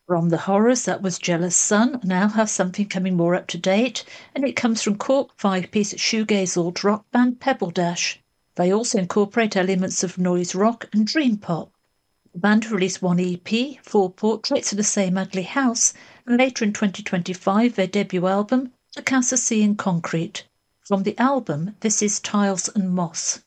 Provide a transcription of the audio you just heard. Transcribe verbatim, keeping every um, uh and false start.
From the horrors, that was Jealous Sun. Now have something coming more up to date, and it comes from Cork five-piece shoegaze alt rock band Pebble Dash. They also incorporate elements of noise rock and dream pop. The band released one E P, four portraits of the same ugly house, and later in twenty twenty-five their debut album, Jacassa Sea and Concrete. From the album, this is Tiles and Moss.